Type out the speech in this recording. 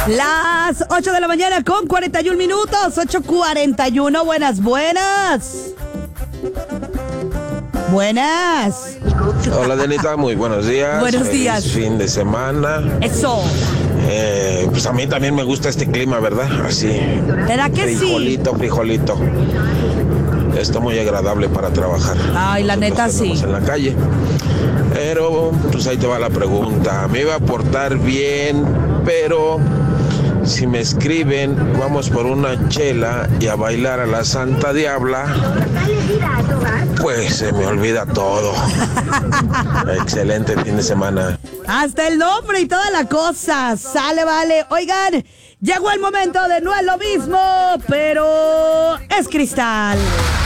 Las 8 de la mañana con 41 minutos, 8:41, buenas. Buenas. Hola, Denita, muy buenos días. Buenos días. Feliz fin de semana. Eso. Pues a mí también me gusta este clima, ¿verdad? Así. ¿Verdad que sí? Frijolito. Está muy agradable para trabajar. Ay, la neta sí. En la calle. Pero, pues ahí te va la pregunta. Me iba a portar bien, pero si me escriben, vamos por una chela y a bailar a la Santa Diabla, pues se me olvida todo. Excelente fin de semana. Hasta el nombre y toda la cosa. Sale, vale. Oigan, llegó el momento de no es lo mismo, pero es cristal.